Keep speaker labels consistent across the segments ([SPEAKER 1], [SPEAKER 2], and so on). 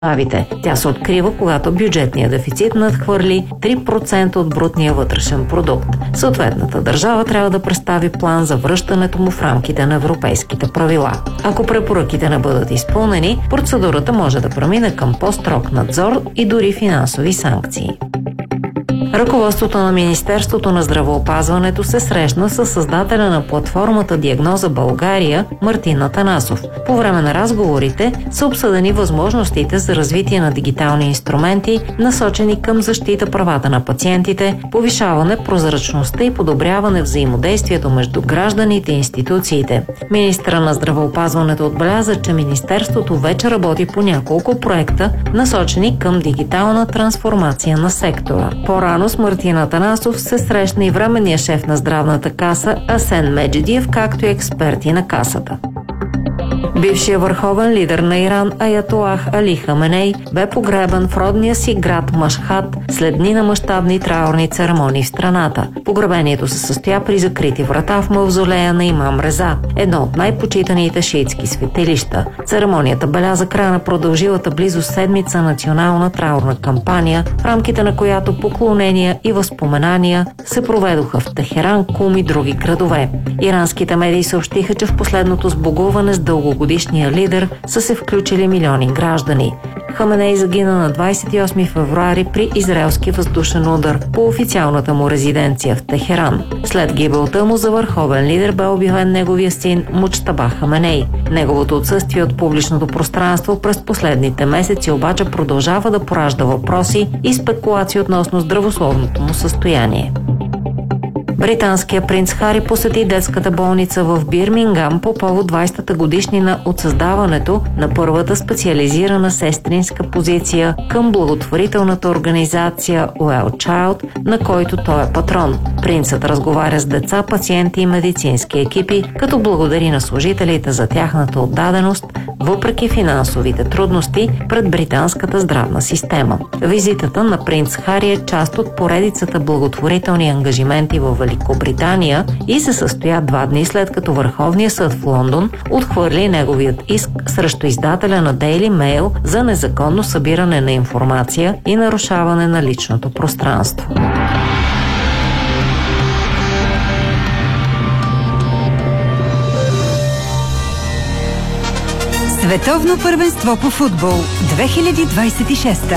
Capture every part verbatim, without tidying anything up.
[SPEAKER 1] Тя се открива, когато бюджетният дефицит надхвърли три процента от брутния вътрешен продукт. Съответната държава трябва да представи план за връщането му в рамките на европейските правила. Ако препоръките не бъдат изпълнени, процедурата може да премине към по-строг надзор и дори финансови санкции. Ръководството на Министерството на здравеопазването се срещна с създателя на платформата Диагноза България Мартин Атанасов. По време на разговорите са обсъдени възможностите за развитие на дигитални инструменти, насочени към защита правата на пациентите, повишаване прозрачността и подобряване взаимодействието между гражданите и институциите. Министъра на здравеопазването отбеляза, че Министерството вече работи по няколко проекта, насочени към дигитална трансформация на сектора. По-рано с Мартин Атанасов се срещна и временния шеф на здравната каса Асен Меджидиев, както и експерти на касата. Бившият върховен лидер на Иран Аятолах Али Хаменей бе погребан в родния си град Машхад след дни на мащабни траурни церемонии в страната. Погребението се състоя при закрити врата в мавзолея на Имам Реза, едно от най-почитаните шиитски светилища. Церемонията беляза края на продължилата близо седмица национална траурна кампания, в рамките на която поклонения и възпоменания се проведоха в Техеран, Кум и други градове. Иранските медии съобщиха, че в последното сбогуване с дългогодишния лидер са се включили милиони граждани. Хаменей загина на двадесет и осми февруари при израелски въздушен удар по официалната му резиденция в Техеран. След гибелта му за върховен лидер бе обявен неговия син Муджтаба Хаменей. Неговото отсъствие от публичното пространство през последните месеци обаче продължава да поражда въпроси и спекулации относно здравословното му състояние. Британският принц Хари посети детската болница в Бирмингам по повод двадесетата годишнина от създаването на първата специализирана сестринска позиция към благотворителната организация Well Child, на който той е патрон. Принцът разговаря с деца, пациенти и медицински екипи, като благодари на служителите за тяхната отдаденост, въпреки финансовите трудности пред британската здравна система. Визитата на принц Хари е част от поредицата благотворителни ангажименти във Великобритания и се състоя два дни след като Върховният съд в Лондон отхвърли неговият иск срещу издателя на Daily Mail за незаконно събиране на информация и нарушаване на личното пространство.
[SPEAKER 2] Световно първенство по футбол две хиляди двадесет и шеста.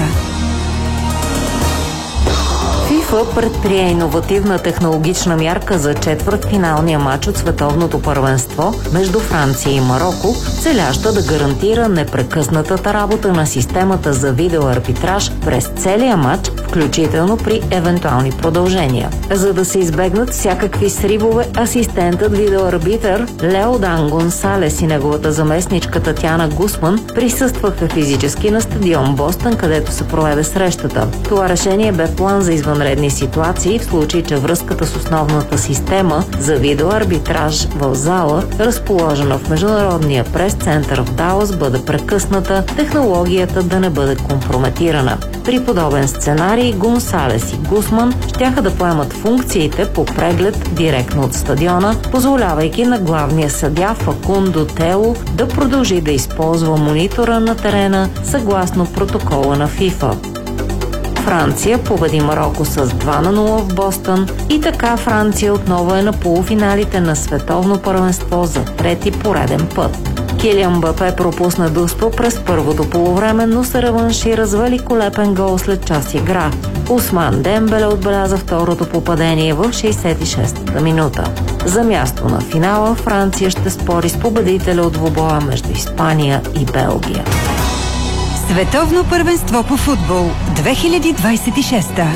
[SPEAKER 1] ФИФА предприе иновативна технологична мярка за четвъртфиналния матч от световното първенство между Франция и Мароко, целяща да гарантира непрекъснатата работа на системата за видеоарбитраж през целия матч, включително при евентуални продължения. За да се избегнат всякакви сривове, асистентът видеоарбитър Леодан Гонсалес и неговата заместничка Татяна Гусман присъстваха физически на стадион Бостън, където се проведе срещата. Това решение бе план за извънредни ситуации, в случай, че връзката с основната система за видеоарбитраж в зала, разположена в Международния прес-център в Далас, бъде прекъсната, технологията да не бъде компрометирана. При подобен сценарий Гонсалес и Гусман щяха да поемат функциите по преглед директно от стадиона, позволявайки на главния съдия Факундо Тело да продължи да използва монитора на терена съгласно протокола на ФИФА. Франция победи Мароко с два на нула в Бостън и така Франция отново е на полуфиналите на световно първенство за трети пореден път. Килиан Мбапе пропусна дуспа през първото полувреме, но се реваншира с великолепен гол след час игра. Усман Дембеле отбеляза второто попадение в шейсет и шестата минута. За място на финала Франция ще спори с победителя от двубоя между Испания и Белгия.
[SPEAKER 2] Световно първенство по футбол две хиляди двадесет и шеста.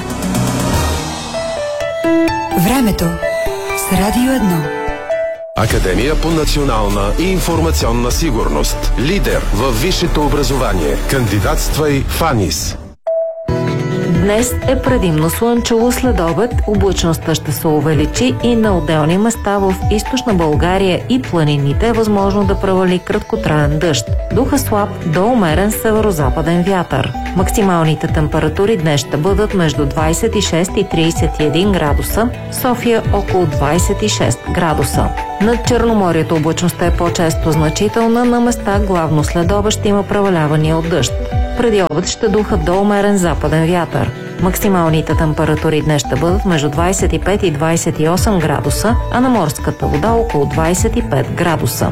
[SPEAKER 2] Времето с Радио едно.
[SPEAKER 3] Академия по национална и информационна сигурност. Лидер във висшето образование. Кандидатствай в АНИС.
[SPEAKER 1] Днес е предимно слънчево, след обед облачността ще се увеличи и на отделни места в източна България и планините е възможно да превали краткотраен дъжд. Духа слаб до умерен северо-западен вятър. Максималните температури днес ще бъдат между двадесет и шест и тридесет и един градуса, София около двадесет и шест градуса. Над Черноморието облачността е по-често значителна, на места главно след обед ще има превалявания от дъжд. Преди обед ще духа до умерен западен вятър. Максималните температури днес ще бъдат между двадесет и пет и двадесет и осем градуса, а на морската вода около двадесет и пет градуса.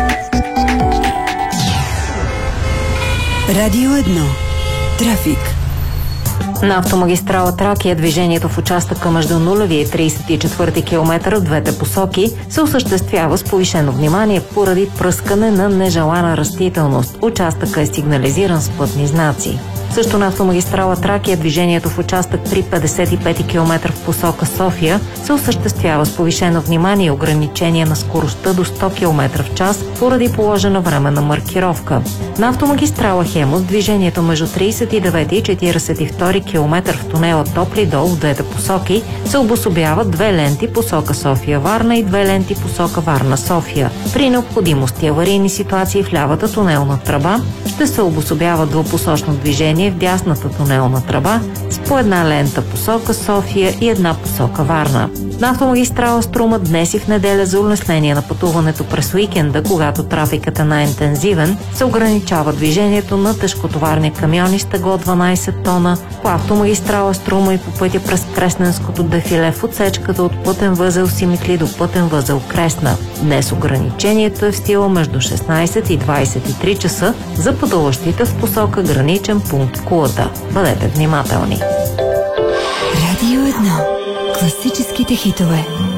[SPEAKER 2] Радио едно. Трафик.
[SPEAKER 1] На автомагистрала Тракия движението в участъка между нулевия и тридесет и четвърти километър в двете посоки се осъществява с повишено внимание поради пръскане на нежелана растителност. Участъка е сигнализиран с пътни знаци. Също на автомагистрала Тракия движението в участък при петдесет и пети километър в посока София се осъществява с повишено внимание и ограничение на скоростта до сто километра в час поради положена временна маркировка. На автомагистрала Хемус движението между тридесет и девети и четиридесет и втори километър в тунела Топли дол в двете посоки се обособяват две ленти посока София-Варна и две ленти посока Варна-София. При необходимост и аварийни ситуации в лявата тунелна тръба ще се обособява двупосочно движение в дясната тунелна тръба с по една лента посока София и една посока Варна. На автомагистрала Струма днес и в неделя за улеснение на пътуването през уикенда, когато трафикът е най-интензивен, се ограничава движението на тежкотоварни камиони с тегло дванадесет тона по автомагистрала Струма и по пътя през Кресненското дефиле в отсечката от пътен възел Симитли до пътен възел Кресна. Днес ограничението е в сила между шестнадесет и двадесет и три часа за пътуващите в посока граничен пункт Кулата. Бъдете внимателни!
[SPEAKER 2] Радио едно. Класическите хитове.